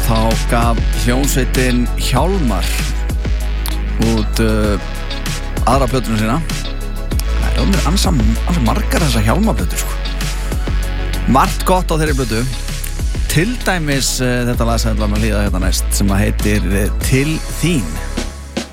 þá gaf hljómsveitin Hjálmar út aðra plötuna sína. Það er ansa margar þessar Hjálmar-plötur sko. Margt gott á þeirri plötu. Til dæmis þetta lag sem við ætlum að hlýða hérna næst sem að heitir Til þín.